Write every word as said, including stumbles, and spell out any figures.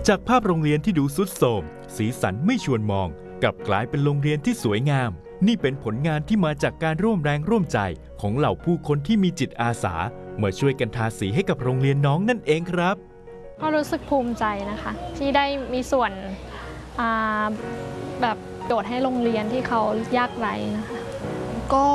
จากภาพโรงเรียนที่ดูทรุดโทรมสีสันไม่ชวนมองกลับกลายเป็นโรงเรียนที่สวยงามนี่เป็นผลงานที่มาจากการร่วมแรงร่วมใจของเหล่าผู้คนที่มีจิตอาสามาช่วยกันทาสีให้กับโรงเรียนน้องนั่นเองครับก็รู้สึกภูมิใจนะคะที่ได้มีส่วนแบบโดดให้โรงเรียนที่เขายากไร้นะคะก็